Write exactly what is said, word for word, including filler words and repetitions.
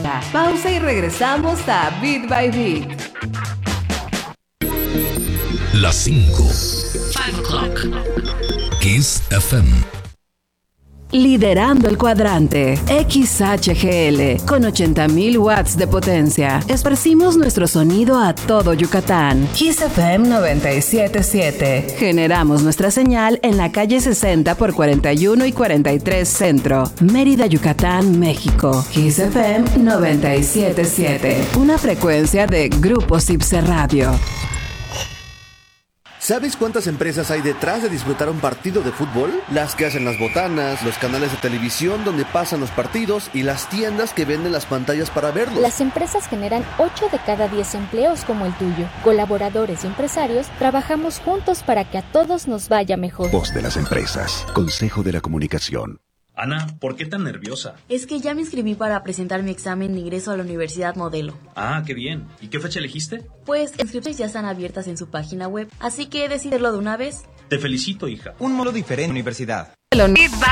música. Pausa y regresamos a Beat by Beat. Las cinco. Five o'clock. Kiss F M. Liderando el cuadrante, X H G L, con ochenta mil watts de potencia. Esparcimos nuestro sonido a todo Yucatán. Kiss F M noventa y siete punto siete. Generamos nuestra señal en la calle sesenta por cuarenta y uno y cuarenta y tres Centro, Mérida, Yucatán, México. Kiss F M noventa y siete punto siete. Una frecuencia de Grupo Cipse Radio. ¿Sabes cuántas empresas hay detrás de disfrutar un partido de fútbol? Las que hacen las botanas, los canales de televisión donde pasan los partidos y las tiendas que venden las pantallas para verlos. Las empresas generan ocho de cada diez empleos como el tuyo. Colaboradores y empresarios trabajamos juntos para que a todos nos vaya mejor. Voz de las empresas. Consejo de la Comunicación. Ana, ¿por qué tan nerviosa? Es que ya me inscribí para presentar mi examen de ingreso a la Universidad Modelo. Ah, qué bien. ¿Y qué fecha elegiste? Pues inscripciones ya están abiertas en su página web, así que decidirlo de una vez. Te felicito, hija. Un modo diferente, universidad.